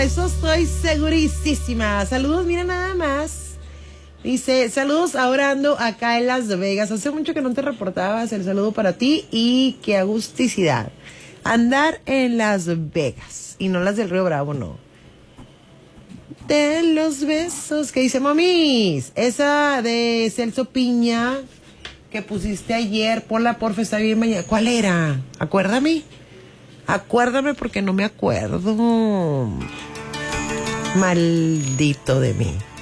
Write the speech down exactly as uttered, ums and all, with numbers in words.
eso estoy segurísima. Saludos, mira nada más. Dice, saludos ahora ando acá en Las Vegas. Hace mucho que no te reportabas. El saludo para ti y qué agusticidad. Andar en Las Vegas y no las del Río Bravo, no. De los besos que dice mamis. Esa de Celso Piña que pusiste ayer, ponla porfa, está bien mañana. ¿Cuál era? Acuérdame. Acuérdame porque no me acuerdo. Maldito de mí.